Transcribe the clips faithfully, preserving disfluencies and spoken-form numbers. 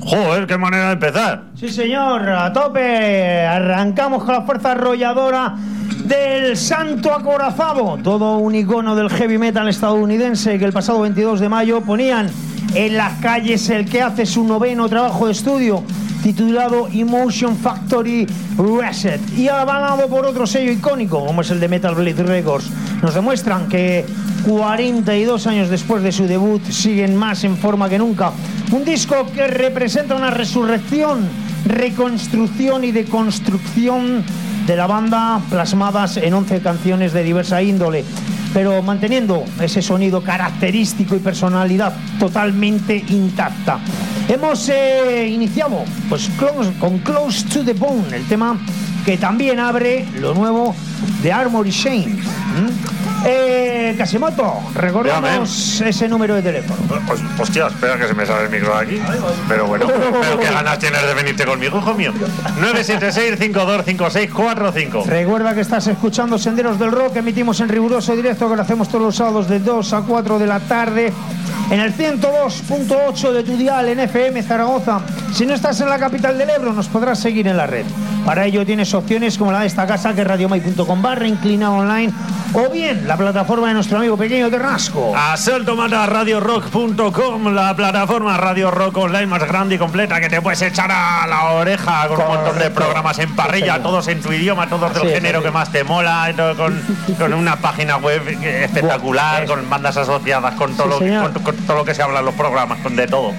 Joder, qué manera de empezar. Sí, señor, a tope. Arrancamos con la fuerza arrolladora del Santo Acorazado, todo un icono del heavy metal estadounidense que el pasado veintidós de mayo ponían en las calles el que hace su noveno trabajo de estudio titulado Emotion Factory Reset y avalado por otro sello icónico como es el de Metal Blade Records. Nos demuestran que cuarenta y dos años después de su debut siguen más en forma que nunca. Un disco que representa una resurrección, reconstrucción y deconstrucción de la banda plasmadas en once canciones de diversa índole, pero manteniendo ese sonido característico y personalidad totalmente intacta. Hemos eh, iniciado pues close, con Close to the Bone, el tema que también abre lo nuevo de Armory Shame. ¿Mm? Eh, Casimoto, recordamos Dígame. ese número de teléfono. Pues, hostia, espera que se me sale el micro de aquí. Pero bueno, pero qué ganas tienes de venirte conmigo, hijo mío. nueve siete seis, cinco dos cinco seis cuatro cinco. Recuerda que estás escuchando Senderos del Rock, emitimos en riguroso directo, que lo hacemos todos los sábados de dos a cuatro de la tarde en el ciento dos punto ocho de tu dial en F M Zaragoza. Si no estás en la capital del Ebro, nos podrás seguir en la red. Para ello tienes opciones como la de esta casa, que es radiomai punto com barra inclinado online, o bien la plataforma de nuestro amigo Pequeño Terrasco. Asalto Mata radio rock punto com, la plataforma radio rock online más grande y completa que te puedes echar a la oreja con Correcto. un montón de programas en parrilla, todos en tu idioma, todos del sí, género sí. que más te mola, con, con una página web espectacular, con bandas asociadas, con todo, sí, lo, con, con todo lo que se habla en los programas, con de todo.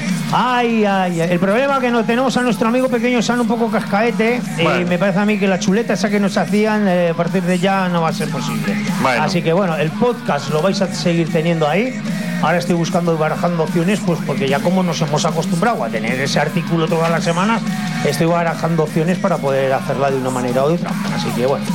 Ay, ay, el problema que no tenemos a nuestro amigo Pequeño San un poco cascaete, bueno. y me parece a mí que la chuleta esa que nos hacían eh, a partir de ya no va a ser posible. Bueno. Así que bueno, el podcast lo vais a seguir teniendo ahí. Ahora estoy buscando y barajando opciones, pues porque ya como nos hemos acostumbrado a tener ese artículo todas las semanas, estoy barajando opciones para poder hacerla de una manera u otra. Así que bueno.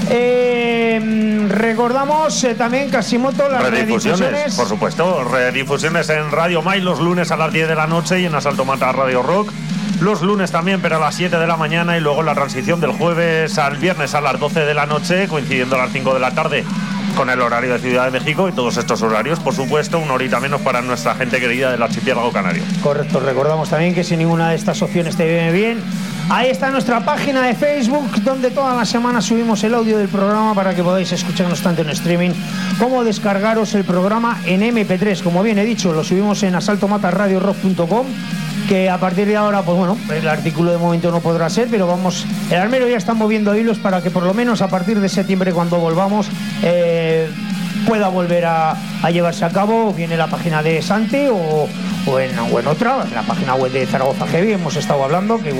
Eh, recordamos eh, también, Casimoto, las redifusiones, redifusiones. Por supuesto, redifusiones en Radio Mai los lunes a las diez de la noche y en Asalto Mata Radio Rock los lunes también, pero a las siete de la mañana, y luego la transición del jueves al viernes a las doce de la noche, coincidiendo a las cinco de la tarde con el horario de Ciudad de México, y todos estos horarios, por supuesto, una horita menos para nuestra gente querida del archipiélago canario. Correcto, recordamos también que si ninguna de estas opciones te viene bien, ahí está nuestra página de Facebook, donde todas las semanas subimos el audio del programa para que podáis escucharnos tanto en streaming como descargaros el programa en eme pe tres. Como bien he dicho, lo subimos en asalto mata radio rock punto com, que a partir de ahora, pues bueno, el artículo de momento no podrá ser, pero vamos, el armero ya está moviendo hilos para que por lo menos a partir de septiembre, cuando volvamos, eh, pueda volver a, a llevarse a cabo, bien en la página de Santi o, o, en, o en otra, en la página web de Zaragoza Heavy, hemos estado hablando, que